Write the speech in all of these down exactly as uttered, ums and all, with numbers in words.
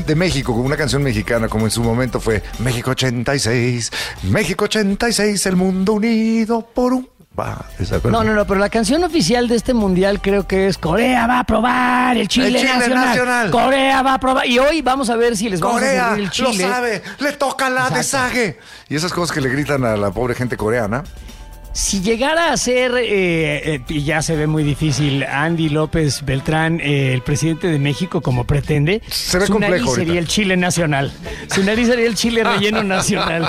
de México, con una canción mexicana, como en su momento fue México ochenta y seis, México ochenta y seis, el mundo unido por un... Va, no, no, no, pero la canción oficial de este mundial creo que es Corea va a probar el Chile, el Chile nacional. nacional. Corea va a probar. Y hoy vamos a ver si les vamos Corea, a servir el Chile. lo sabe, le toca la Exacto. de Sague. Y esas cosas que le gritan a la pobre gente coreana. Si llegara a ser, eh, eh, y ya se ve muy difícil, Andy López Beltrán, eh, el presidente de México, como pretende, se ve su complejo nariz ahorita. sería el Chile nacional. Su nariz sería el Chile relleno nacional.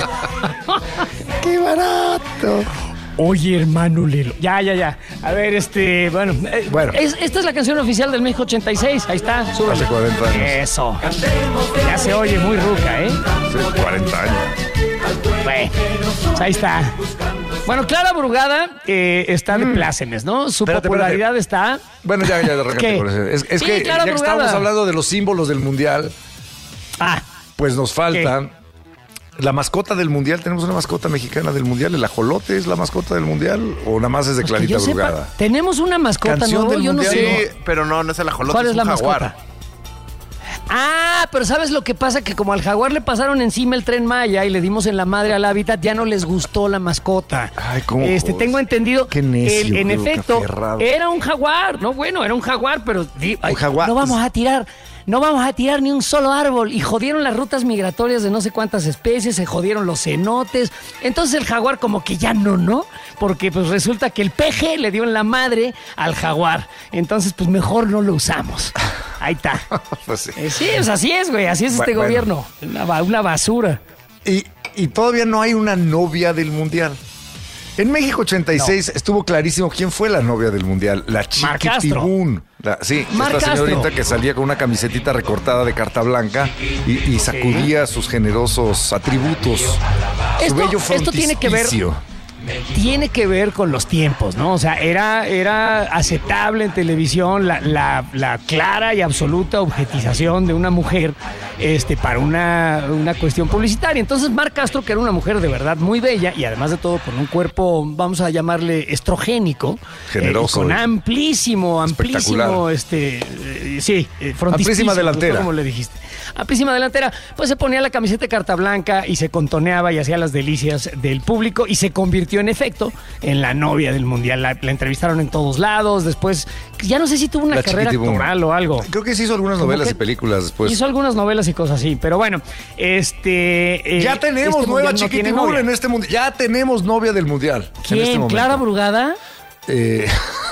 ¡Qué barato! Oye, hermano Lelo. Ya, ya, ya. A ver, este, bueno. Eh, Bueno. Es, esta es la canción oficial del México ochenta y seis. Ahí está. Súbele. Hace cuarenta años. Eso. Ya se oye muy ruca, ¿eh? Hace cuarenta años. Bueno, pues ahí está. Bueno, Clara Brugada eh, está de plácemes, ¿no? Su Espérate, popularidad está... Bueno, ya, ya, arrancate ¿Qué? por eso. Es, es Sí, que Clara ya que Brugada. estábamos hablando de los símbolos del Mundial, Ah, pues nos falta la mascota del Mundial. Tenemos una mascota mexicana del Mundial. ¿El ajolote es la mascota del Mundial o nada más es de pues que Clarita yo sepa, Brugada? tenemos una mascota, Canción ¿no? del Yo no Mundial. sé. Sí, pero no, no es el ajolote, ¿Cuál es es un la jaguar. mascota? Ah, pero ¿sabes lo que pasa? Que como al jaguar le pasaron encima el Tren Maya y le dimos en la madre al hábitat, ya no les gustó la mascota. Ay, ¿cómo Este, jodes? tengo entendido. Qué necio, el- en creo, qué efecto, aferrado. era un jaguar. No, bueno, era un jaguar, pero di- ay, jaguar, no vamos pues- a tirar. No vamos a tirar ni un solo árbol. Y jodieron las rutas migratorias de no sé cuántas especies, se jodieron los cenotes. Entonces el jaguar como que ya no, ¿no? Porque pues resulta que el peje le dio en la madre al jaguar. Entonces pues mejor no lo usamos. Ahí está. Pues sí. Eh, sí, pues así es, güey. Así es este Bueno. gobierno. Una, ba- una basura. Y, y todavía no hay una novia del Mundial. En México ochenta y seis estuvo clarísimo quién fue la novia del Mundial. La Mar Castro. Chiquitibún. La- sí, Mar esta señorita Castro. que salía con una camisetita recortada de carta blanca y, y sacudía sus generosos atributos. Su Esto- bello esto tiene que ver- frontispicio. Tiene que ver con los tiempos, ¿no? O sea, era, era aceptable en televisión la, la, la clara y absoluta objetización de una mujer este, para una, una cuestión publicitaria. Entonces, Mar Castro, que era una mujer de verdad muy bella y además de todo con un cuerpo, vamos a llamarle estrogénico, Generoso, eh, con eh. amplísimo, Espectacular. amplísimo, este, eh, sí, eh, frontispicio, Amplísima delantera. como le dijiste. Amplísima delantera, pues se ponía la camiseta de carta blanca y se contoneaba y hacía las delicias del público y se convirtió en efecto en la novia del Mundial. La, la entrevistaron en todos lados, después, ya no sé si tuvo una La carrera Chiquitibum. actoral o algo. Creo que sí hizo algunas Como novelas que y películas después. Hizo algunas novelas y cosas así, pero bueno, este... eh, Ya tenemos este nueva mundial no tiene Chiquitibún novia. en este Mundial. Ya tenemos novia del Mundial. En ¿Quién? este momento. ¿Clara Brugada? Eh,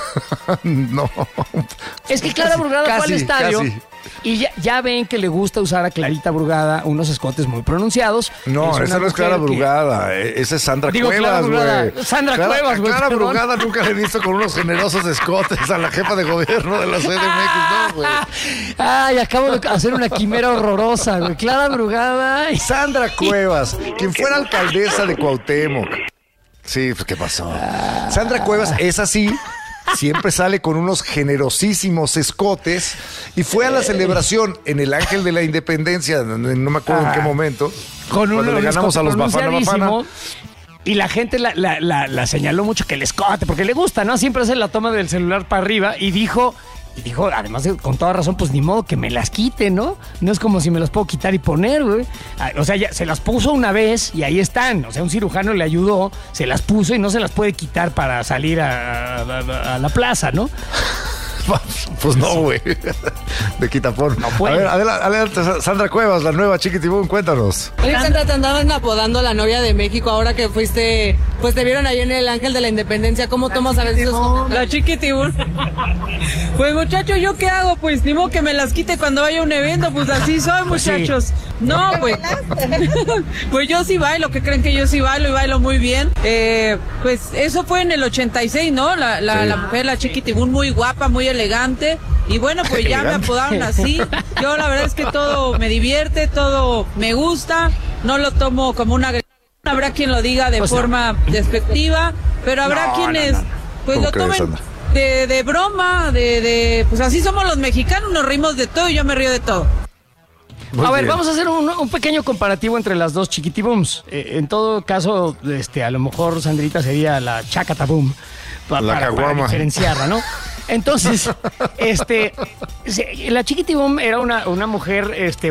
no. Es que Clara Brugada fue al casi, estadio casi. y ya, ya ven que le gusta usar a Clarita Brugada unos escotes muy pronunciados. No, una esa no es mujer Clara que- Brugada, eh, esa es Sandra Digo, Clara Cuevas, Brugada. güey. Sandra Clara- Cuevas, güey, Clara perdón. Brugada nunca la he visto con unos generosos escotes a la jefa de gobierno de la C D M X, no, güey. Ay, acabo de hacer una quimera horrorosa, güey. Clara Brugada. y- Sandra Cuevas, quien fuera alcaldesa de Cuauhtémoc. Sí, pues ¿qué pasó? Sandra Cuevas es así. Siempre sale con unos generosísimos escotes y fue a la celebración en el Ángel de la Independencia, no me acuerdo en qué momento, Con un, cuando le un ganamos escote a los Bafana Bafana. pronunciadísimo. Y la gente la, la, la, la señaló mucho que el escote, porque le gusta, ¿no? Siempre hace la toma del celular para arriba y dijo, y dijo, además de- con toda razón, pues ni modo que me las quite, ¿no? No es como si me las puedo quitar y poner, güey. Ah, O sea, ya se las puso una vez y ahí están. O sea, un cirujano le ayudó, se las puso y no se las puede quitar para salir a, a- a la plaza, ¿no? Pues no, güey. De quitapón. No puede. A ver, adelante, adelante, Sandra Cuevas, la nueva Chiquitibún, cuéntanos. Oye, Sandra, te andaban apodando la novia de México ahora que fuiste, pues te vieron ahí en el Ángel de la Independencia. ¿Cómo tomas a veces esos comentarios? La Chiquitibún. Pues muchacho, ¿yo qué hago? Pues ni modo que me las quite cuando vaya a un evento, pues así soy, Pues sí. muchachos. No, pues. Pues yo sí bailo, ¿qué creen que yo sí bailo y bailo muy bien? Eh, pues eso fue en el ochenta y seis, ¿no? La, la, Sí. la mujer, la Chiquitibún, muy guapa, muy elegante. Y bueno, pues ya me Elegante. apodaron así. Yo la verdad es que todo me divierte, todo me gusta. No lo tomo como una agresión. Habrá quien lo diga de Pues no. forma despectiva, pero habrá No, quienes no, no. pues ¿Cómo lo crees, tomen Sandra? de, de broma, de, de pues así somos los mexicanos, nos reímos de todo y yo me río de todo. Muy a ver, bien. vamos a hacer un, un pequeño comparativo entre las dos Chiquitibums. Eh, en todo caso, este, a lo mejor Sandrita sería la Chacatabum pa- La para, para caguama. diferenciarla, ¿no? Entonces, este, se- la Chiquitibum era una, una mujer, este,